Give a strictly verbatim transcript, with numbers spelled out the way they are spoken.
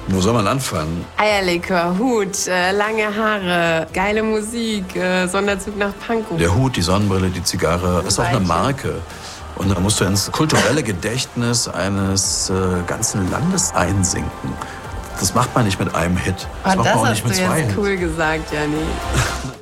Wo soll man anfangen? Eierlikör, Hut, äh, lange Haare, geile Musik, äh, Sonderzug nach Pankow. Der Hut, die Sonnenbrille, die Zigarre, ist auch eine Weilchen. Marke. Und da musst du ins kulturelle Gedächtnis eines äh, ganzen Landes einsinken. Das macht man nicht mit einem Hit. Das Oh, macht das man auch hast nicht mit du zwei jetzt Hits. cool gesagt, Janni.